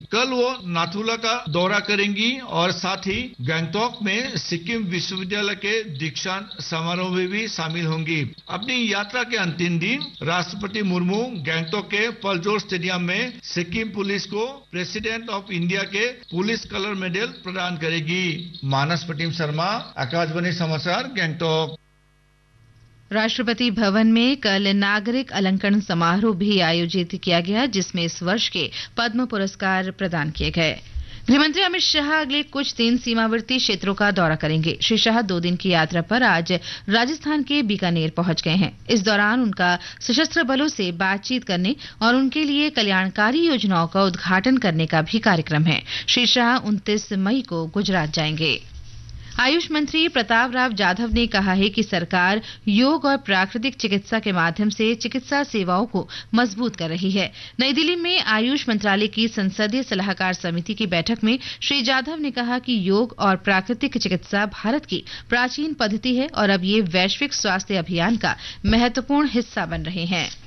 कल वो नाथुला का दौरा करेंगी और साथ ही गंगटोक में सिक्किम विश्वविद्यालय के दीक्षांत समारोह में भी शामिल होंगी। अपनी यात्रा के अंतिम दिन राष्ट्रपति मुर्मू गंगटोक के पलजोर स्टेडियम में सिक्किम पुलिस को प्रेसिडेंट ऑफ इंडिया के पुलिस कलर मेडल प्रदान करेगी। मानस प्रतिम शर्मा, आकाशवाणी समाचार, गंगटोक। राष्ट्रपति भवन में कल नागरिक अलंकरण समारोह भी आयोजित किया गया, जिसमें इस वर्ष के पद्म पुरस्कार प्रदान किए गए। गृहमंत्री अमित शाह अगले कुछ दिन सीमावर्ती क्षेत्रों का दौरा करेंगे। श्री शाह 2 दिन की यात्रा पर आज राजस्थान के बीकानेर पहुंच गए हैं। इस दौरान उनका सशस्त्र बलों से बातचीत करने और उनके लिए कल्याणकारी योजनाओं का उद्घाटन करने का भी कार्यक्रम है। श्री शाह 29 मई को गुजरात जाएंगे। आयुष मंत्री प्रताप राव जाधव ने कहा है कि सरकार योग और प्राकृतिक चिकित्सा के माध्यम से चिकित्सा सेवाओं को मजबूत कर रही है। नई दिल्ली में आयुष मंत्रालय की संसदीय सलाहकार समिति की बैठक में श्री जाधव ने कहा कि योग और प्राकृतिक चिकित्सा भारत की प्राचीन पद्धति है और अब ये वैश्विक स्वास्थ्य अभियान का महत्वपूर्ण हिस्सा बन रहे हैं।